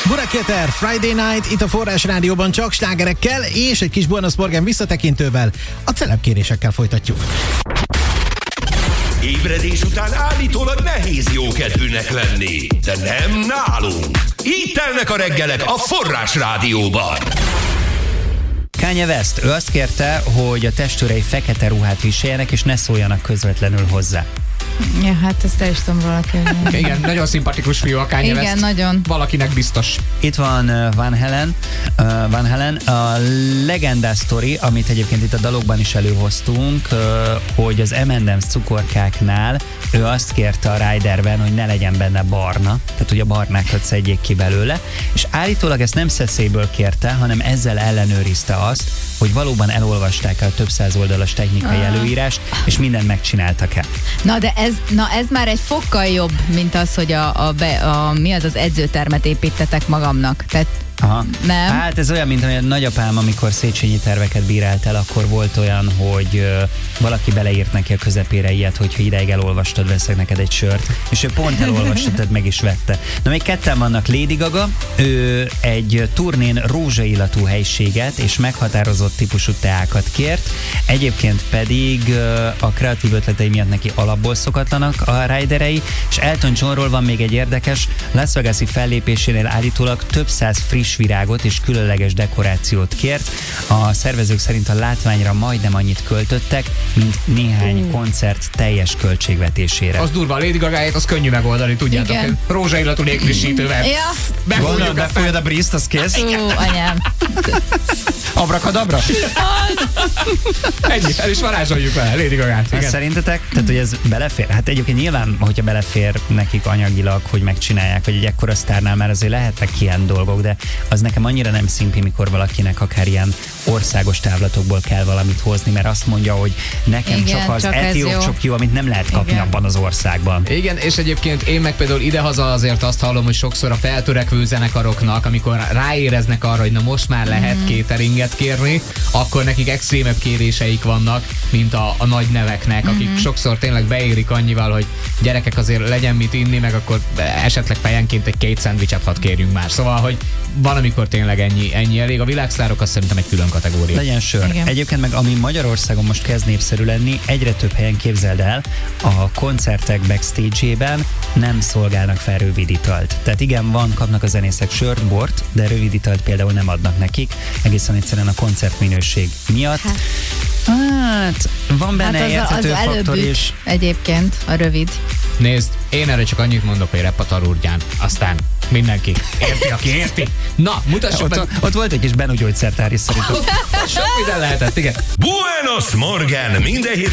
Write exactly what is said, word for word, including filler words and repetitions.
Buraketer, Friday Night, itt a Forrás Rádióban csak slágerekkel és egy kis Buenos Morgan visszatekintővel, a celebkérésekkel folytatjuk. Ébredés után állítólag nehéz jókedvűnek lenni, de nem nálunk. Így telnek a reggelek a Forrás Rádióban. Kanye West, ő azt kérte, hogy a testőrei fekete ruhát viseljenek, és ne szóljanak közvetlenül hozzá. Ja, hát ezt el is tudom róla kérni. Igen, nagyon szimpatikus fiú a Kanye West. Igen, nagyon. Valakinek biztos. Itt van uh, Van Halen, uh, Van Halen, a legendás sztori, amit egyébként itt a dalokban is előhoztunk, uh, hogy az em and em's cukorkáknál ő azt kérte a Riderben, hogy ne legyen benne barna, tehát hogy a barnákat szedjék ki belőle, és állítólag ezt nem szeszélyből kérte, hanem ezzel ellenőrizte azt, hogy valóban elolvasták a több száz oldalas technikai ah. előírást, és mindent megcsináltak-e. Na de ez, na ez már egy fokkal jobb, mint az, hogy a, a, be, a mi az az edzőtermet építetek magamnak. Tehát Aha. nem? Hát ez olyan, mint a nagyapám, amikor Széchenyi terveket bírált el, akkor volt olyan, hogy ö, valaki beleírt neki a közepére ilyet, hogyha ideig elolvastad, veszek neked egy sört, és ő pont elolvasta, tehát meg is vette. Na még ketten vannak. Lady Gaga, ő egy turnén rózsaillatú helységet és meghatározott típusú teákat kért, egyébként pedig ö, a kreatív ötletei miatt neki alapból szokatlanak a riderei, és Elton Johnról van még egy érdekes, Las Vegas-i fellépésénél állítólag több száz friss virágot és különleges dekorációt kért. A szervezők szerint a látványra majdnem annyit költöttek, mint néhány uh. koncert teljes költségvetésére. Az durva, a Lady Gagáját az könnyű megoldani, tudjátok. Rózsaillatú légfrissítővel. Ja. Befújjuk a befújod a briszt, az kész? Ú, anyám. Abrakadabra? Ennyi, el is varázsoljuk vele, Lady Gagát. Hát szerintetek? Tehát, hogy ez belefér? Hát egyébként nyilván, hogyha belefér nekik anyagilag, hogy megcsinálják, hogy egy ekkora sztárnál már azért lehetnek ilyen dolgok, de az nekem annyira nem szimpi, mikor valakinek akár ilyen országos távlatokból kell valamit hozni, mert azt mondja, hogy nekem igen, csak az csak etióp csak jó, amit nem lehet kapni igen. abban az országban. Igen, és egyébként én meg például idehaza azért azt hallom, hogy sokszor a feltörekvő zenekaroknak, amikor ráéreznek arra, hogy na most már lehet mm. cateringet kérni, akkor nekik extrémebb kéréseik vannak, mint a, a nagy neveknek, akik mm-hmm. sokszor tényleg beérik annyival, hogy gyerekek azért legyen mit inni, meg akkor esetleg fejenként egy két szendvicset hadd kérjünk már. Szóval, hogy van, amikor tényleg ennyi, ennyi elég. A világsztárok azt szerintem egy külön kategória. Legyen sör. Igen. Egyébként meg ami Magyarországon most kezd népszerű lenni, egyre több helyen képzeld el, a koncertek backstage-ében nem szolgálnak fel rövid italt. Tehát igen, van, kapnak a zenészek sört, bort, de rövid italt például nem adnak nekik, egészen egyszerűen a koncertminőség miatt. Hát, hát van benne hát az érthető az faktor is. Egyébként a rövid. Nézd, én erre csak annyit mondok, hogy rep a tarurgyán. Aztán mindenki érti, aki érti. Na, mutassuk ott, meg. Ott volt egy kis Bennu gyógyszertár is szerintem. Sok minden lehetett, igen. Buenos Morgan, minden hét